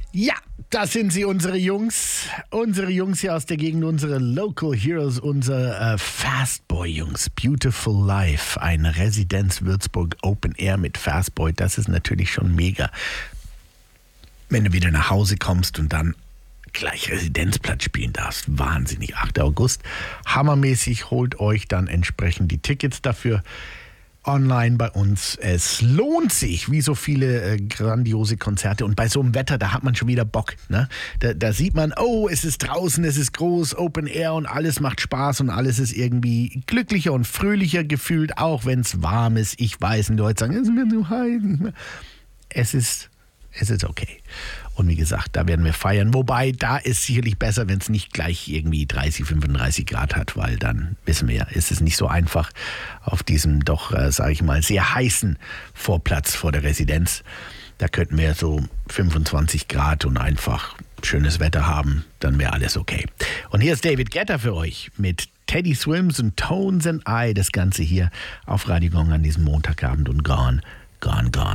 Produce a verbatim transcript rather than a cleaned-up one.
Ja, das sind sie, unsere Jungs. Unsere Jungs hier aus der Gegend, unsere Local Heroes, unsere äh, Fastboy-Jungs. Beautiful Life, ein Residenz Würzburg Open Air mit Fastboy. Das ist natürlich schon mega. Wenn du wieder nach Hause kommst und dann gleich Residenzplatz spielen darfst. Wahnsinnig. achter August. Hammermäßig. Holt euch dann entsprechend die Tickets dafür online bei uns. Es lohnt sich, wie so viele äh, grandiose Konzerte. Und bei so einem Wetter, da hat man schon wieder Bock. Ne? Da, da sieht man, oh, es ist draußen, es ist groß, Open Air und alles macht Spaß und alles ist irgendwie glücklicher und fröhlicher gefühlt, auch wenn es warm ist. Ich weiß, und die Leute sagen, es ist mir zu heiß. Es ist, es ist okay. Und wie gesagt, da werden wir feiern. Wobei, da ist sicherlich besser, wenn es nicht gleich irgendwie dreißig, fünfunddreißig Grad hat, weil dann, wissen wir ja, ist es nicht so einfach auf diesem doch, äh, sage ich mal, sehr heißen Vorplatz vor der Residenz. Da könnten wir so fünfundzwanzig Grad und einfach schönes Wetter haben, dann wäre alles okay. Und hier ist David Guetta für euch mit Teddy Swims und Tones and I. Das Ganze hier auf Radio Gong an diesem Montagabend und Gone, Gone, Gone.